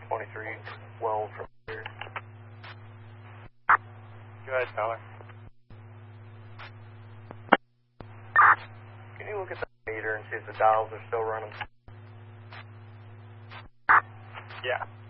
2312 from here. Go ahead, Tyler. Can you look at the meter and see if the dials are still running? Yeah.